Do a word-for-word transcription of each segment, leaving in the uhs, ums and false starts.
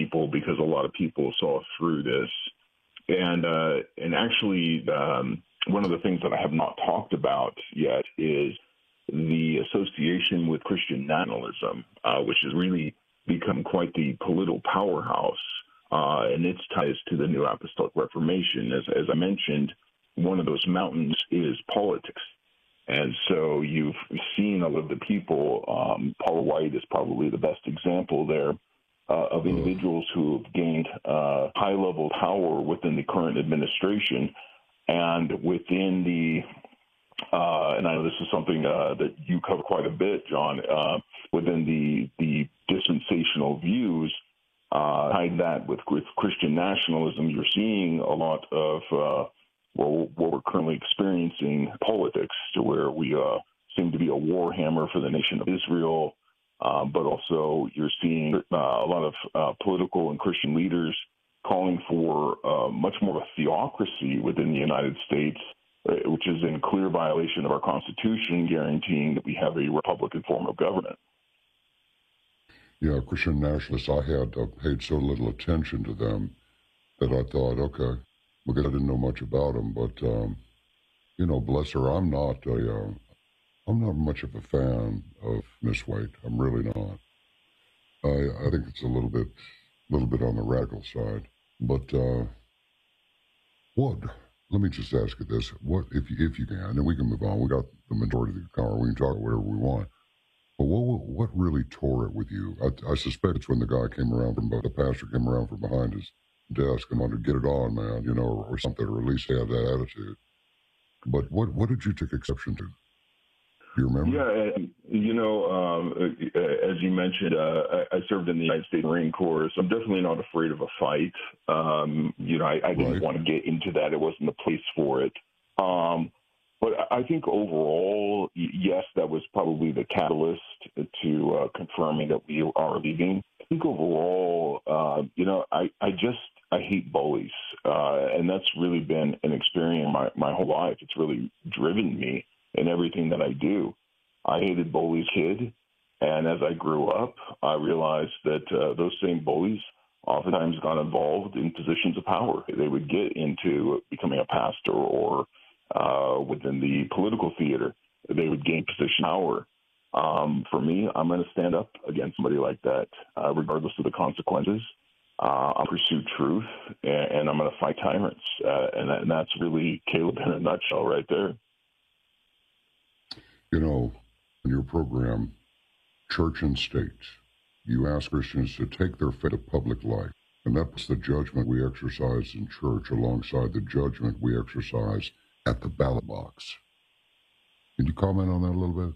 people because a lot of people saw through this. And uh, and actually, um, one of the things that I have not talked about yet is the association with Christian nationalism, uh, which has really become quite the political powerhouse, uh, and its ties to the New Apostolic Reformation. As, as I mentioned, one of those mountains is politics. And so you've seen all of the people, um, Paula White is probably the best example there, uh, of individuals who have gained uh, high-level power within the current administration and within the Uh, and I know this is something uh, that you cover quite a bit, John, uh, within the the dispensational views, uh, tied that with, with Christian nationalism. You're seeing a lot of uh, what, what we're currently experiencing politics, to where we uh, seem to be a war hammer for the nation of Israel, uh, but also you're seeing uh, a lot of uh, political and Christian leaders calling for uh, much more of a theocracy within the United States, which is in clear violation of our Constitution, guaranteeing that we have a Republican form of government. Yeah, Christian nationalists, I had uh, paid so little attention to them that I thought, okay, because I didn't know much about them, but, um, you know, bless her, I'm not a, uh, I'm not much of a fan of Miss White. I'm really not. I, I think it's a little bit, little bit on the radical side, but uh, what... Let me just ask you this: what, if you, if you can, and then we can move on. We got the majority of the car. We can talk whatever we want. But what what really tore it with you? I, I suspect it's when the guy came around from the pastor came around from behind his desk and wanted to get it on, man, you know, or, or something, or at least have that attitude. But what what did you take exception to? Do you remember? Yeah, you know, um, as you mentioned, uh, I, I served in the United States Marine Corps, so I'm definitely not afraid of a fight. Um, you know, I, I didn't right. want to get into that. It wasn't the place for it. Um, but I think overall, yes, that was probably the catalyst to uh, confirming that we are leaving. I think overall, uh, you know, I, I just, I hate bullies. Uh, and that's really been an experience my, my whole life. It's really driven me in everything that I do. I hated bullies kid, and as I grew up, I realized that uh, those same bullies oftentimes got involved in positions of power. They would get into becoming a pastor or uh, within the political theater. They would gain position power. Um, for me, I'm going to stand up against somebody like that, uh, regardless of the consequences. Uh, I'll pursue truth, and, and I'm going to fight tyrants. Uh, and, that, and that's really Caleb in a nutshell right there. You know, in your program, Church and State, you ask Christians to take their faith to public life, and that's the judgment we exercise in church alongside the judgment we exercise at the ballot box. Can you comment on that a little bit?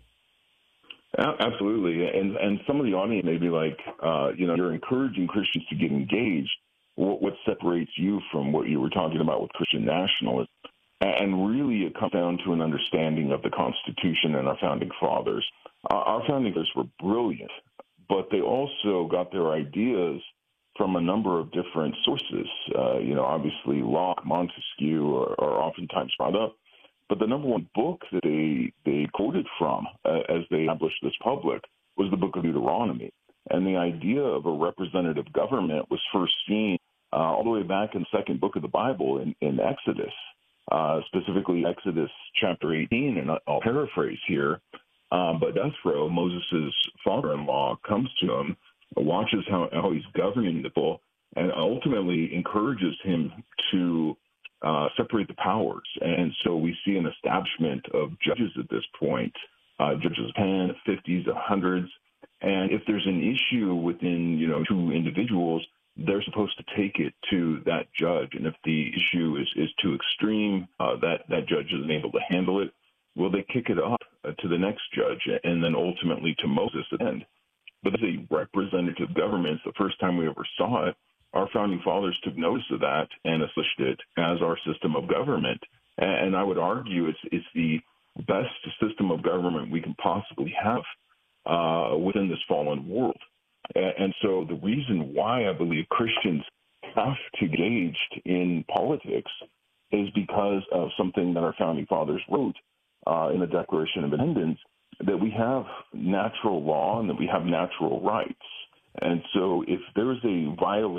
Absolutely. And and some of the audience may be like, uh, you know, you're encouraging Christians to get engaged. What, what separates you from what you were talking about with Christian nationalism? And really, it comes down to an understanding of the Constitution and our founding fathers. Uh, our founding fathers were brilliant, but they also got their ideas from a number of different sources. Uh, you know, obviously, Locke, Montesquieu are, are oftentimes brought up. But the number one book that they, they quoted from uh, as they established this public was the book of Deuteronomy. And the idea of a representative government was first seen uh, all the way back in the second book of the Bible in, in Exodus. Uh, specifically Exodus chapter eighteen, and I'll paraphrase here, um, but Jethro, Moses' father-in-law, comes to him, watches how, how he's governing the people, and ultimately encourages him to uh, separate the powers. And so we see an establishment of judges at this point, uh, judges of ten, fifties, hundreds, and if there's an issue within, you know, two individuals, they're supposed to take it to that judge. And if the issue is, is too extreme, uh, that, that judge isn't able to handle it, well, they kick it up uh, to the next judge and then ultimately to Moses at the end. But as a representative government, it's the first time we ever saw it. Our founding fathers took notice of that and established it as our system of government. And, and I would argue it's, it's the best system of government we can possibly have uh, within this fallen world. And so the reason why I believe Christians have to get engaged in politics is because of something that our founding fathers wrote uh, in the Declaration of Independence, that we have natural law and that we have natural rights. And so if there's a violation